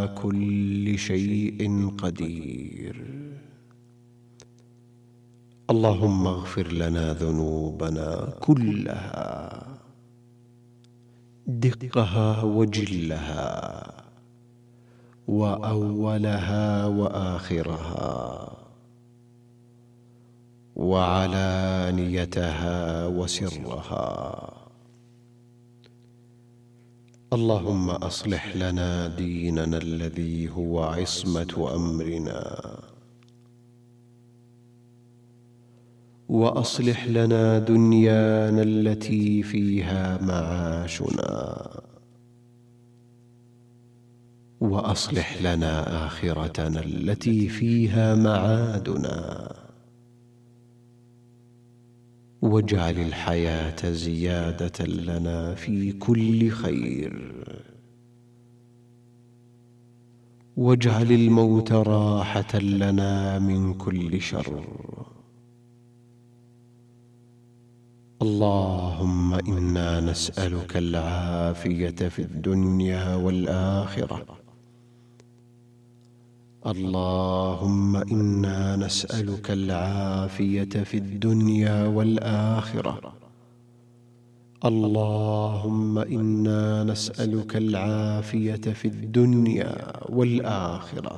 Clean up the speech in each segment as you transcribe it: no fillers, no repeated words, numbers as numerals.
على كل شيء قدير. اللهم اغفر لنا ذنوبنا كلها، دقها وجلها، وأولها وآخرها، وعلانيتها وسرها. اللهم أصلح لنا ديننا الذي هو عصمة أمرنا، وأصلح لنا دنيانا التي فيها معاشنا، وأصلح لنا آخرتنا التي فيها معادنا، واجعل الحياة زيادة لنا في كل خير، واجعل الموت راحة لنا من كل شر. اللهم إنا نسألك العافية في الدنيا والآخرة. اللهم إنا نسألك العافية في الدنيا والآخرة. اللهم إنا نسألك العافية في الدنيا والآخرة.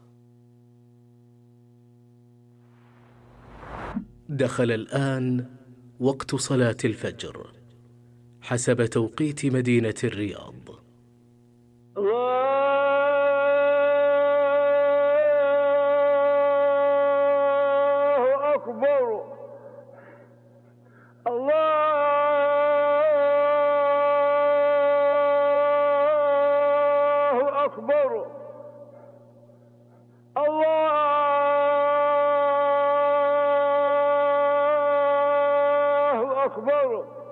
دخل الآن وقت صلاة الفجر حسب توقيت مدينة الرياض. الله أكبر. الله أكبر. الله أكبر.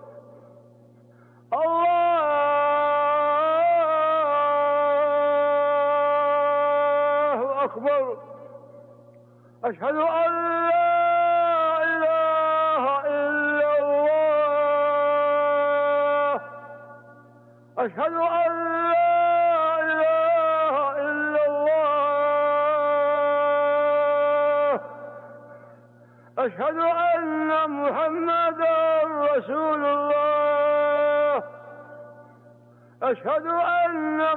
الله أكبر. أشهد أن لا إله إلا الله. أشهد أن لا إله إلا الله. أشهد أن محمدا رسول الله. أشهد أن